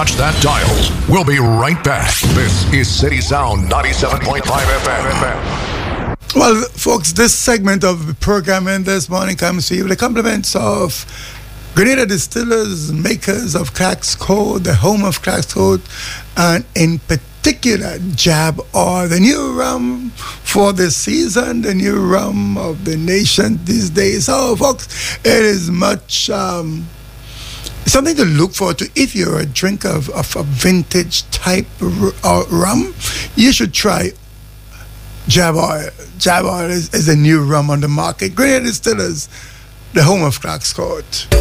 touch that dial. We'll be right back. This is City Sound 97.5 FM. Well, folks, this segment of the programming this morning comes to you with the compliments of Grenada Distillers, makers of Clark's Code, the home of Clark's Code, and in particular, Jab Oil, the new rum for the season, the new rum of the nation these days. So, folks, it is much something to look forward to. If you're a drinker of a vintage type rum, you should try Jab Oil. Jab Oil is a new rum on the market. Grenada Distillers, the home of Clark's Court.